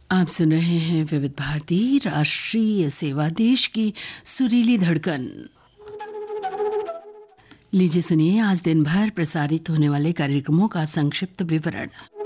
आप सुन रहे हैं विविध भारती राष्ट्रीय सेवा, देश की सुरीली धड़कन। लीजिए सुनिए आज दिन भर प्रसारित होने वाले कार्यक्रमों का संक्षिप्त विवरण।